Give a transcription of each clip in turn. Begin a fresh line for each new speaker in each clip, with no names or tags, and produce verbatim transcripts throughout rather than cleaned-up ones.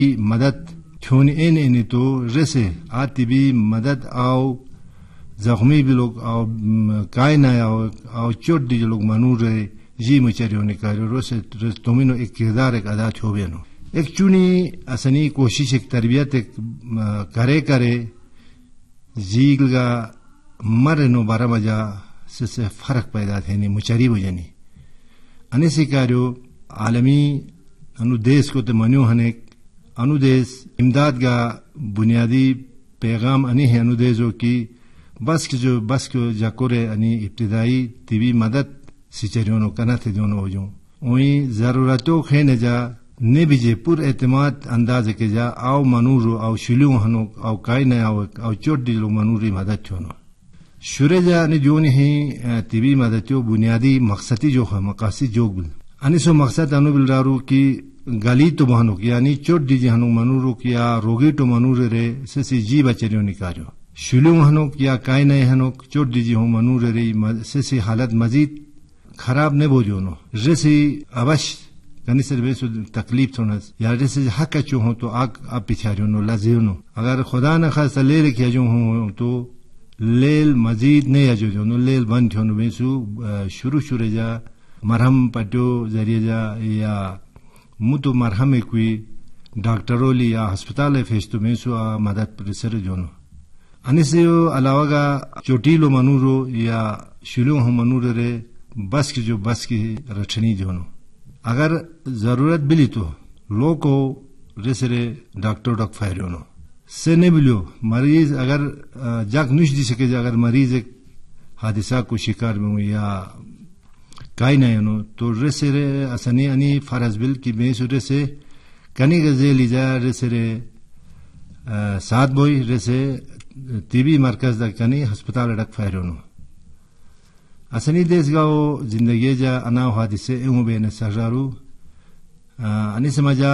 مدد تھون N any تو رسے آتی بھی مدد آو زخمی بھی لوگ آو کائنا آو آو چوٹ دی لوگ منور رہے جی مچریوں نے کہا روسے تومینو ایک کردار ایک ادا چھو بینو ایک چونی اسنی کوشش ایک تربیت ایک کرے کرے جیل گا مرنو بارہ بجا سے سے فرق پیدا تھے نہیں مچری بجنی انہیں سے کہا عالمی انو دیس کو تو منو ہنیک انو دیس امداد کا بنیادی پیغام انی ہے انو دیسو کی بس کے جو بس کو جاکورے انی ابتدائی طبی مدد سچریونو کنا تھے دونوں ہو جوں وہیں ضرورتوں خینے جا نے بھی پر اعتماد انداز کے جا آو منورو آو شلیو ہنو آو کائنا آو آو چوٹ دی لوگ منوری مدد چھونو شورے جا انی جو نہیں طبی مدد جو بنیادی مقصدی جو ہے مقاصد جو بل انی سو مقصد انو بل رارو کی گلی تو بہنو یعنی چوٹ دی ہنو منورو کیا روگی تو منور رے سسی جی بچریوں نکارو شلیو ہنو کیا کائنا ہنو چوٹ دی ہوں منور رے سسی حالت مزید خراب نہیں بو جونو جیسی اوش کنی سر بے سو تکلیف تھونس یا جیسے حق چو ہوں تو آگ آپ پچھاریونو لازیونو اگر خدا نہ خاصا لے رکھیا جو ہوں تو لیل مزید نہیں اجو جونو لیل بند تھونو بے سو شروع شروع جا مرہم پٹو ذریعے جا یا متو مرہم کوئی ڈاکٹروں لی یا ہسپتال فیس تو بے سو مدد پر سر جونو انیس سے علاوہ گا چوٹیلو منورو یا شلو ہوں منور رے بس کی جو بس کی رچھنی جونو اگر ضرورت بلی تو لو کو رسرے ڈاکٹر ڈاک فائرونو سے نہیں بلیو مریض اگر جاک نش دی سکے جا اگر مریض ایک حادثہ کو شکار میں ہو یا کائی نہ ہو تو رسرے اسنی انی فرض بل کی بے سو رسے کنی گزے لی جا رسرے سات بوئی رسے طبی مرکز دا کنی ہسپتال ڈاک فائرونو اسنی دیس گاو زندگی جا انا حادثے امو بین سجارو انی سمجھا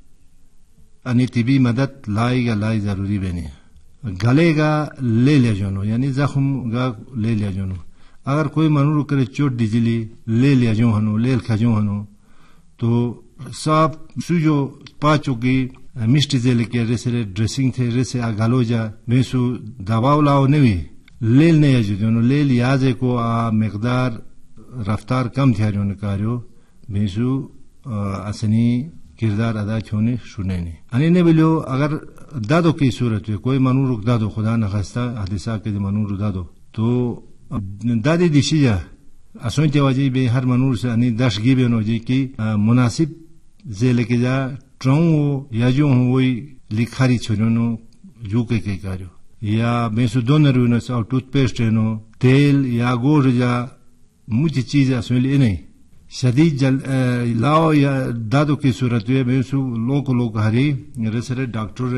انی طبی مدد لائی گا لائی ضروری بینی گلے گا لے لیا جونو یعنی زخم گا لے لیا جونو اگر کوئی منورو کرے چوٹ دیجلی لے لیا جو ہنو لیل کھجو ہنو تو صاف سوجو پاچو کی مشتی زیلے کے ریسے ڈریسنگ تھے ریسے آگالو جا بیسو دباو لاؤ نوی لیل نہیں اجو جونو لیل یازے کو آ مقدار رفتار کم تھیا جونو کاریو بیسو اسنی کردار ادا چھونے شنینے انی نے بلیو اگر دادو کی صورت ہے کوئی منورو دادو خدا نخستا حدیثہ کے منورو دادو تو دادی دیشی جا اسوین تیواجی بے ہر منور سے انی دش گی بینو جی کی مناسب زیلے کے جا ٹرون یا جو ہوں وہی لکھاری چھوڑنو جو کے کے کاریو یا بیسو دو نروینو سے اور ٹوتھ پیسٹ رہنو تیل یا گوڑ جا مجھے چیز اسوین لی نہیں شدید جل لاؤ یا دادو کی صورت ہے بیسو لوک لوک ہری رسرے ڈاکٹر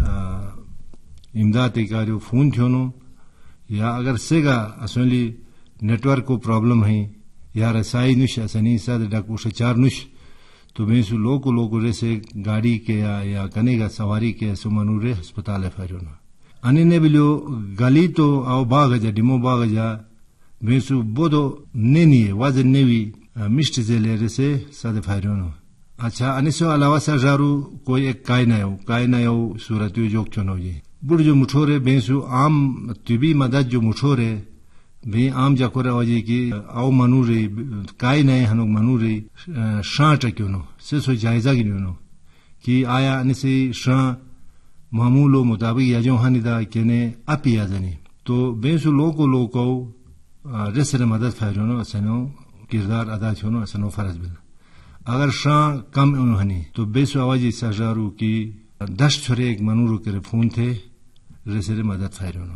امداد کاریو فون چھونو یا اگر سگا اسولی نیٹورک کو پرابلم ہے یا رسائی نش اسنی ساد ڈاکو چار نش تو بیسو لوکو لوکو ریسے گاڑی کے یا یا کنے گا سواری کے سو منورے ہسپتال فیرونا انی نے بلیو گلی تو او باغ جا ڈیمو باغ جا بیسو بودو نینی وازن نیوی مشت زیلے ریسے ساد فیرونا اچھا انیسو علاوہ سا جارو کوئی ایک کائنا یو کائنا یو صورتیو جوک چونو جی بڑ جو مٹھورے بیسو عام طبی مدد جو مٹھورے بھی عام جا کو رواجی کی او منوری کائی نئے ہنو منوری شاں ٹکیونو سسو جائزہ گنیونو کی آیا انسی شاں معمولو مطابق یا جو ہنی دا کینے اپی آزنی تو بیسو لوکو لوکو رسر مدد فائرونو اسنو کردار ادا چھونو اسنو فرض بل اگر شاں کم انو ہنی تو بیسو آواجی سجارو کی دش چھوڑے ایک منورو کرے فون تھے رسر مدد فائرونو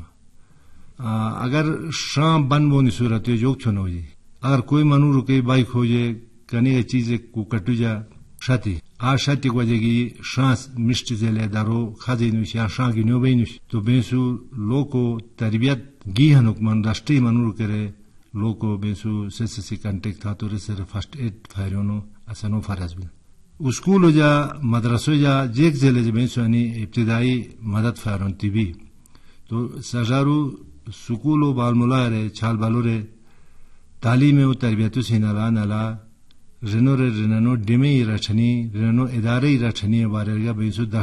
اگر شام بن بونی صورت ہے جوک چھنو جی اگر کوئی منورو کے بائک ہو جائے کنی چیزیں کو کٹو جا شاتی آ شاتی کو وجہ گی شانس مشت زیلے دارو خازی نوش یا شان کی نیو بئی نوش تو بیسو لوکو تربیت گی ہنوک من راشٹری منورو کرے لوکو بیسو سس سی کنٹیکٹ تھا تو رسر فرسٹ ایڈ فائرونو اسنو فرض بل اسکول جا مدرسو جا جیک زیلے جا بیسو انی ابتدائی مدد فائرون طبی تو سجارو سکولو بالمولا رے چھال بالو رے تعلیم و تربیتو سے نالا نالا رنو رنو ڈیمی رچھنی رنو ادارے رچھنی بارے گا بیسو